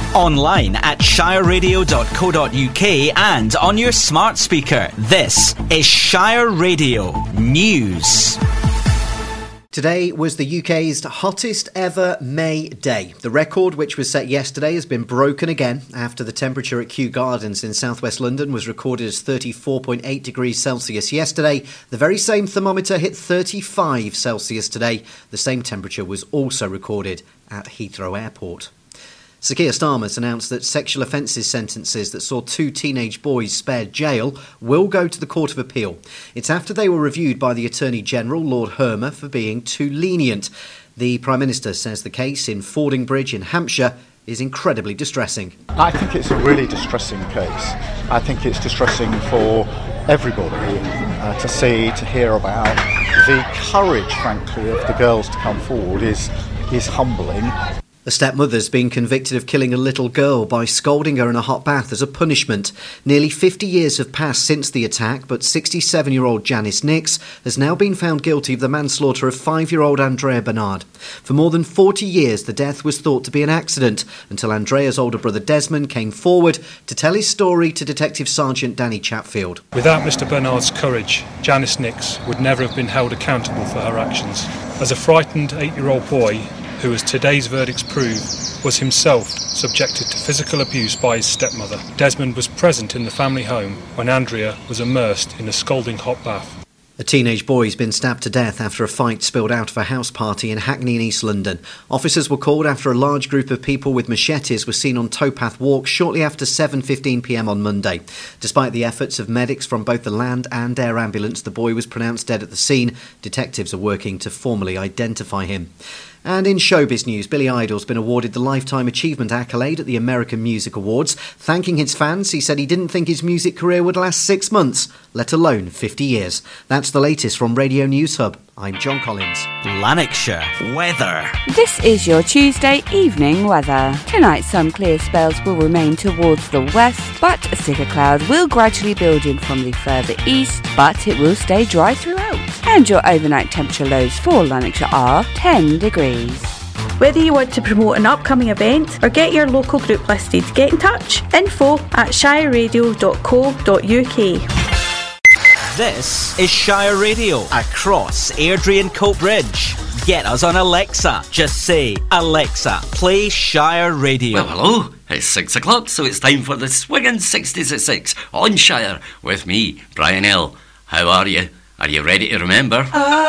Online at shireradio.co.uk and on your smart speaker. This is Shire Radio News. Today was the UK's hottest ever May day. The record, which was set yesterday, has been broken again after the temperature at Kew Gardens in southwest London was recorded as 34.8 degrees Celsius yesterday. The very same thermometer hit 35 Celsius today. The same temperature was also recorded at Heathrow Airport. Sir Keir Starmer's announced that sexual offences sentences that saw 2 teenage boys spared jail will go to the Court of Appeal. It's after they were reviewed by the Attorney General, Lord Hermer, for being too lenient. The Prime Minister says the case in Fordingbridge in Hampshire is incredibly distressing. I think it's a really distressing case. I think it's distressing for everybody to see, to hear about. The courage, frankly, of the girls to come forward is humbling. A stepmother's been convicted of killing a little girl by scalding her in a hot bath as a punishment. Nearly 50 years have passed since the attack, but 67-year-old Janice Nix has now been found guilty of the manslaughter of 5-year-old Andrea Bernard. For more than 40 years, the death was thought to be an accident, until Andrea's older brother Desmond came forward to tell his story to Detective Sergeant Danny Chatfield. Without Mr Bernard's courage, Janice Nix would never have been held accountable for her actions. As a frightened 8-year-old boy, who, as today's verdicts prove, was himself subjected to physical abuse by his stepmother, Desmond was present in the family home when Andrea was immersed in a scalding hot bath. A teenage boy's been stabbed to death after a fight spilled out of a house party in Hackney in East London. Officers were called after a large group of people with machetes were seen on Towpath Walk shortly after 7:15pm on Monday. Despite the efforts of medics from both the land and air ambulance, the boy was pronounced dead at the scene. Detectives are working to formally identify him. And in showbiz news, Billy Idol's been awarded the Lifetime Achievement accolade at the American Music Awards. Thanking his fans, he said he didn't think his music career would last 6 months, let alone 50 years. That's the latest from Radio News Hub. I'm John Collins. Lanarkshire weather. This is your Tuesday evening weather. Tonight some clear spells will remain towards the west, but a thicker cloud will gradually build in from the further east, but it will stay dry throughout. And your overnight temperature lows for Lanarkshire are 10 degrees. Whether you want to promote an upcoming event or get your local group listed, get in touch. info@shireradio.co.uk. This is Shire Radio across Airdrie and Coatbridge. Get us on Alexa. Just say, Alexa, play Shire Radio. Well, hello. It's 6 o'clock, so it's time for the Swingin' 60s at 6 on Shire with me, Brian L. How are you? Are you ready to remember?